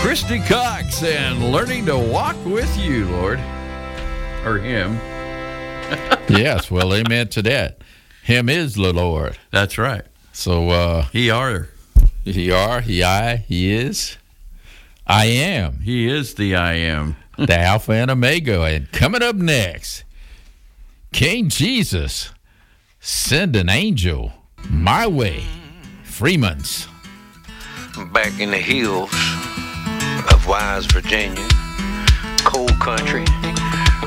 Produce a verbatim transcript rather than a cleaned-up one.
Christy Cox and learning to walk with you, Lord. Or him. Yes, well, amen to that. Him is the Lord. That's right. So, uh, He are. he are, he I, he is. I am. He is the I am. The Alpha and Omega. And coming up next, King Jesus, send an angel my way. Freeman's. Back in the hills of Wise, Virginia, cold country.